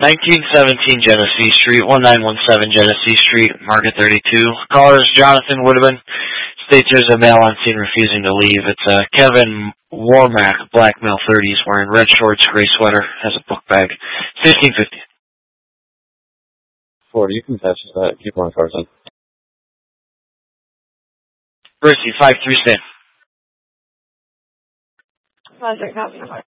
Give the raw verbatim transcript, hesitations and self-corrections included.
nineteen seventeen Genesee Street, one nine one seven Genesee Street, Market thirty-two. Caller is Jonathan Woodman. States there's a male on scene refusing to leave. It's uh, Kevin Warmack, black male thirties, wearing red shorts, gray sweater, has a book bag. fifteen fifty. Ford, you can patch that. Keep on cars on. Brissy, five three stand. Pleasure, copy.